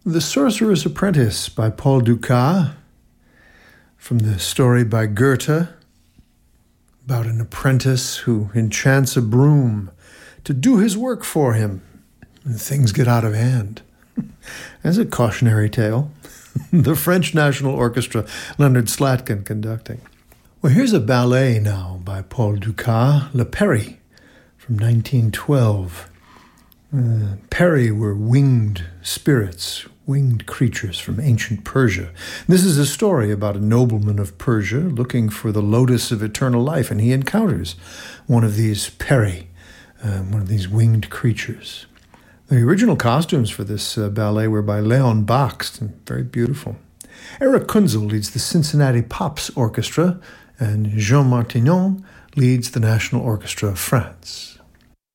The Sorcerer's Apprentice by Paul Dukas, from the story by Goethe about an apprentice who enchants a broom to do his work for him, and things get out of hand. As a cautionary tale. The French National Orchestra, Leonard Slatkin conducting. Well, here's a ballet now by Paul Dukas, Le Peri, from 1912. Peri were winged spirits, winged creatures from ancient Persia. This is a story about a nobleman of Persia looking for the lotus of eternal life, and he encounters one of these Peri, one of these winged creatures. The original costumes for this ballet were by Leon Bakst, and very beautiful. Eric Kunzel leads the Cincinnati Pops Orchestra, and Jean Martignon leads the National Orchestra of France.